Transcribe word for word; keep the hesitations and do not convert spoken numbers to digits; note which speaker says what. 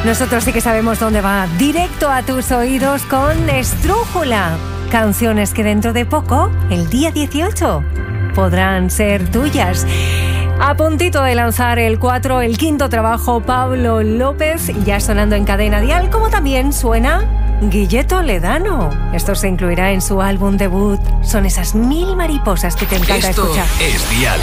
Speaker 1: Nosotros sí que sabemos dónde va. Directo a tus oídos con Estrújula. Canciones que dentro de poco, el día dieciocho, podrán ser tuyas. A puntito de lanzar el cuatro, el quinto trabajo, Pablo López, ya sonando en Cadena Dial, como también suena Guille Toledano. Esto se incluirá en su álbum debut. Son esas mil mariposas que te encanta
Speaker 2: Esto
Speaker 1: escuchar.
Speaker 2: Es Dial.